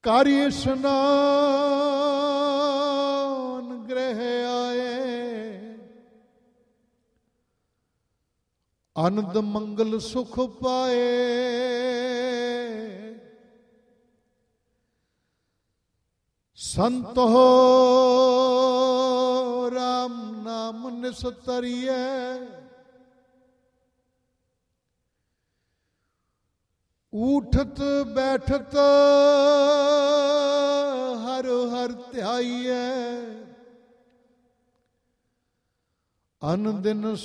ਕਰ ਇਸ਼ਨਾਨ ਗ੍ਰਹਿ ਆਏ, ਅਨੰਦ ਮੰਗਲ ਸੁਖ ਪਾਏ। ਸੰਤੋ ਰਾਮ ਨਾਮ ਨਿਸਤਰੀਐ, ਊਠਤ ਬੈਠਤ ਹਰ ਹਰ ਧਿਆਈਐ। ਅਨ ਦਿਨ